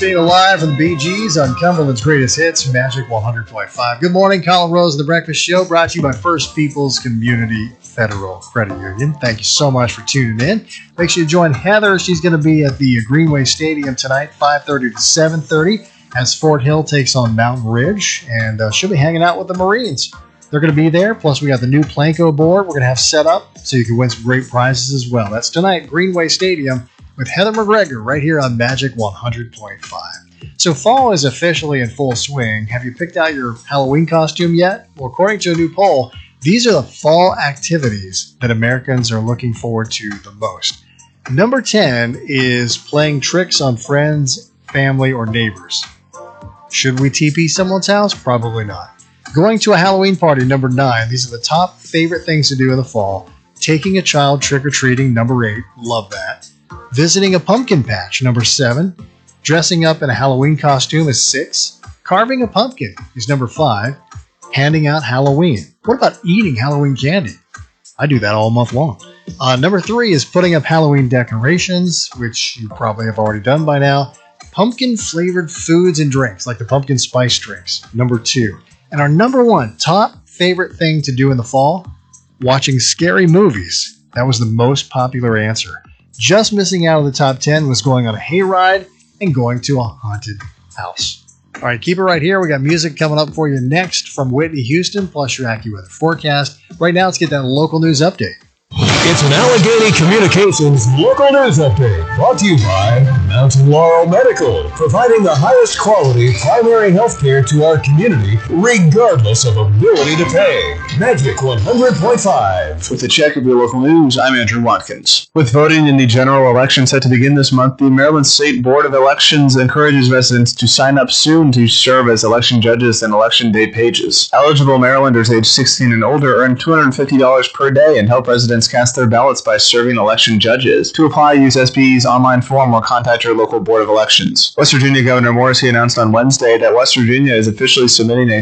Staying Alive from the Bee Gees on Cumberland's Greatest Hits, Magic 100.5. Good morning, Colin Rose, The Breakfast Show, brought to you by First People's Community Federal Credit Union. Thank you so much for tuning in. Make sure you join Heather. She's going to be at the Greenway Stadium tonight, 5:30 to 7:30, as Fort Hill takes on Mountain Ridge, and she'll be hanging out with the Marines. They're going to be there, plus we got the new Planko board we're going to have set up so you can win some great prizes as well. That's tonight, Greenway Stadium, with Heather McGregor right here on Magic 100.5. So fall is officially in full swing. Have you picked out your Halloween costume yet? Well, according to a new poll, these are the fall activities that Americans are looking forward to the most. Number 10 is playing tricks on friends, family, or neighbors. Should we TP someone's house? Probably not. Going to a Halloween party, number 9. These are the top favorite things to do in the fall. Taking a child trick-or-treating, number 8. Love that. Visiting a pumpkin patch, number 7. Dressing up in a Halloween costume is 6. Carving a pumpkin is number 5. Handing out Halloween. What about eating Halloween candy? I do that all month long. Number 3 is putting up Halloween decorations, which you probably have already done by now. Pumpkin-flavored foods and drinks, like the pumpkin spice drinks, number 2. And our number 1 top favorite thing to do in the fall? Watching scary movies. That was the most popular answer. Just missing out of the top 10 was going on a hayride and going to a haunted house. All right, keep it right here. We got music coming up for you next from Whitney Houston, plus your AccuWeather forecast. Right now, let's get that local news update. It's an Allegheny Communications local news update brought to you by Mountain Laurel Medical, providing the highest quality primary health care to our community, regardless of ability to pay. Magic 100.5. With a check of your local news, I'm Andrew Watkins. With voting in the general election set to begin this month, the Maryland State Board of Elections encourages residents to sign up soon to serve as election judges and election day pages. Eligible Marylanders age 16 and older earn $250 per day and help residents cast their ballots by serving election judges. To apply, use SBE's online form or contact your local Board of Elections. West Virginia Governor Morrissey announced on Wednesday that West Virginia is officially submitting a